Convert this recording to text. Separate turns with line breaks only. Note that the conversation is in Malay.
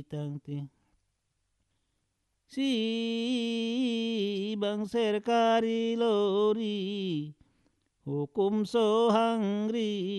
tangti. Si bang serkari lori, hukum so hangri.